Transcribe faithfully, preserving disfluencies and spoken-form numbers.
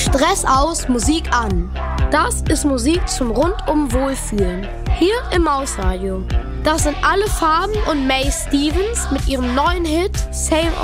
Stress aus, Musik an. Das ist Musik zum rundum Wohlfühlen. Hier im Mausradio. Das sind alle Farben und May Stevens mit ihrem neuen Hit Same